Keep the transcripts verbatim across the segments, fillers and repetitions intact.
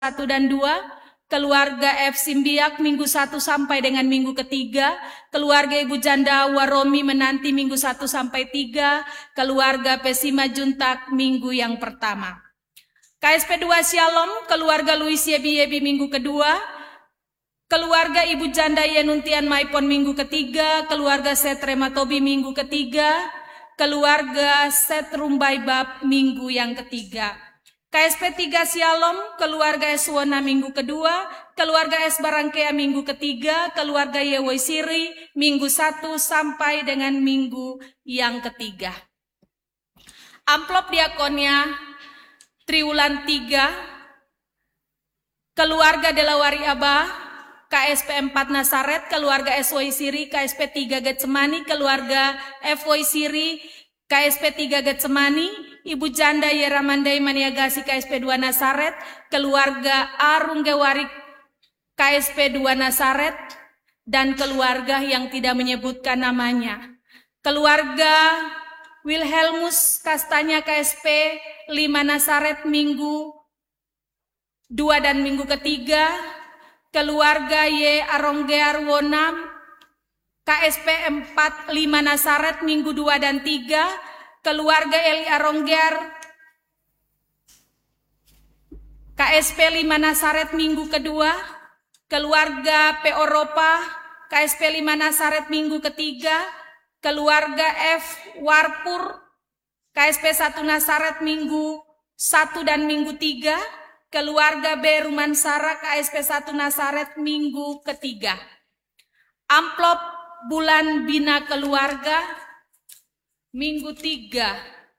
satu dan dua, keluarga F. Simbiak minggu satu sampai dengan minggu ketiga, keluarga Ibu Janda Waromi menanti minggu satu sampai tiga, keluarga Pesima Juntak minggu yang pertama. K S P dua Shalom, keluarga Luis Yebi Yebi minggu kedua, keluarga Ibu Janda Yenuntian Maipon minggu ketiga, keluarga Setre Matobi minggu ketiga, keluarga Set Rumbaibab minggu yang ketiga. K S P tiga Shalom, keluarga S. Wona minggu kedua, keluarga S. Barangkea minggu ketiga, keluarga Yewoy Siri minggu satu sampai dengan minggu yang ketiga. Amplop diakonnya triwulan tiga, keluarga Delawari Abah, K S P empat Nasaret, keluarga S W Siri, K S P tiga Getsemani, keluarga F W Siri, K S P tiga Getsemani, Ibu Janda Yeramandai Maniagasi K S P dua Nasaret, keluarga Arunggewari K S P dua Nasaret, dan keluarga yang tidak menyebutkan namanya. Keluarga Wilhelmus Kastanya K S P lima Nasaret minggu dua dan minggu ketiga, keluarga Y. Aronggear Wonam K S P empat lima Nasaret minggu dua dan tiga, keluarga Eli Aronggear K S P lima Nasaret minggu kedua, keluarga P. Oropa K S P lima Nasaret minggu ketiga, keluarga F. Warpur K S P satu Nasaret minggu satu dan minggu tiga, keluarga B. Rumansara K S P satu Nasaret minggu ketiga. Amplop bulan bina keluarga minggu tiga,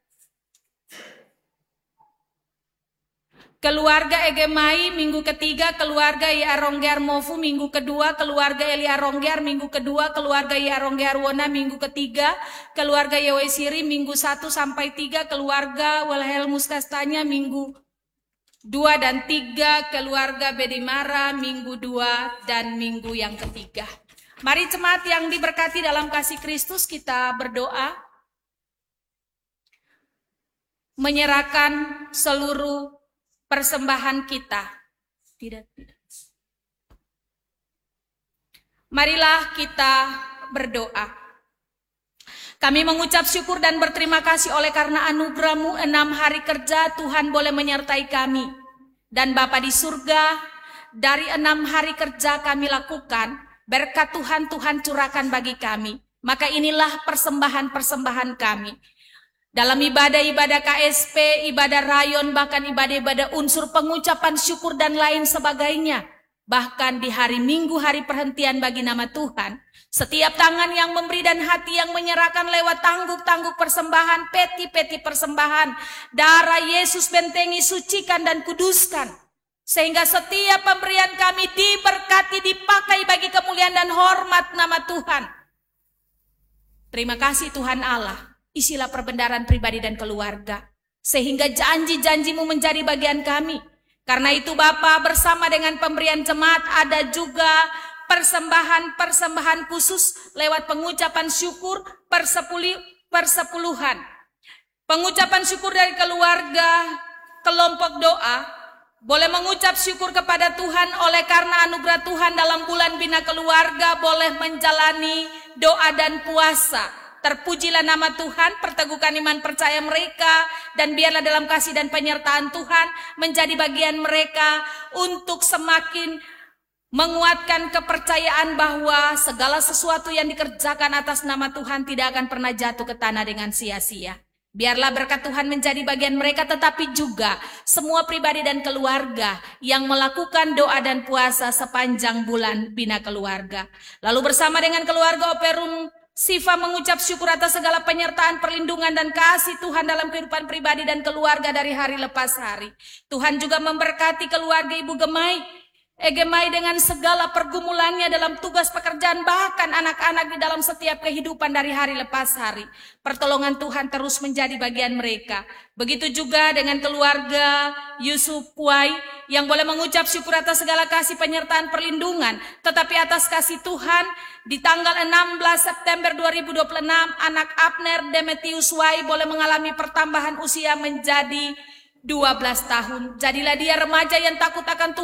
keluarga Egemai minggu ketiga, keluarga I Aronggear Mofu minggu kedua, keluarga Eli Aronggear minggu kedua, keluarga I Aronggear Wona minggu ketiga, keluarga Yewoy Siri minggu satu sampai tiga, keluarga Wilhelmus Kastanya minggu dua dan tiga, keluarga Bedimara minggu dua dan minggu yang ketiga. Mari jemaat yang diberkati dalam kasih Kristus, kita berdoa menyerahkan seluruh persembahan kita. Tidak, tidak. Marilah kita berdoa. Kami mengucap syukur dan berterima kasih oleh karena anugerah-Mu enam hari kerja Tuhan boleh menyertai kami. Dan Bapa di surga, dari enam hari kerja kami lakukan, berkat Tuhan Tuhan curahkan bagi kami. Maka inilah persembahan-persembahan kami. Dalam ibadah-ibadah K S P, ibadah rayon, bahkan ibadah-ibadah unsur pengucapan syukur dan lain sebagainya. Bahkan di hari Minggu, hari perhentian bagi nama Tuhan, setiap tangan yang memberi dan hati yang menyerahkan lewat tangguk-tangguk persembahan, peti-peti persembahan, darah Yesus bentengi, sucikan dan kuduskan. Sehingga setiap pemberian kami diberkati, dipakai bagi kemuliaan dan hormat nama Tuhan. Terima kasih Tuhan Allah. Isilah perbendaharaan pribadi dan keluarga, sehingga janji-janji-Mu menjadi bagian kami. Karena itu Bapa, bersama dengan pemberian jemaat ada juga persembahan-persembahan khusus lewat pengucapan syukur persepuluh, persepuluhan. Pengucapan syukur dari keluarga, kelompok doa, boleh mengucap syukur kepada Tuhan oleh karena anugerah Tuhan dalam bulan bina keluarga boleh menjalani doa dan puasa. Terpujilah nama Tuhan, perteguhkan iman percaya mereka, dan biarlah dalam kasih dan penyertaan Tuhan menjadi bagian mereka untuk semakin menguatkan kepercayaan bahwa segala sesuatu yang dikerjakan atas nama Tuhan tidak akan pernah jatuh ke tanah dengan sia-sia. Biarlah berkat Tuhan menjadi bagian mereka, tetapi juga semua pribadi dan keluarga yang melakukan doa dan puasa sepanjang bulan bina keluarga. Lalu bersama dengan keluarga Operum Sifa mengucap syukur atas segala penyertaan, perlindungan dan kasih Tuhan dalam kehidupan pribadi dan keluarga dari hari lepas hari. Tuhan juga memberkati keluarga Ibu Gemai, Egemai dengan segala pergumulannya dalam tugas pekerjaan, bahkan anak-anak di dalam setiap kehidupan dari hari lepas hari. Pertolongan Tuhan terus menjadi bagian mereka. Begitu juga dengan keluarga Yusuf Puai yang boleh mengucap syukur atas segala kasih penyertaan perlindungan. Tetapi atas kasih Tuhan, di tanggal enam belas September dua ribu dua puluh enam, anak Abner Demetius Wai boleh mengalami pertambahan usia menjadi dua belas tahun. Jadilah dia remaja yang takut akan Tuhan.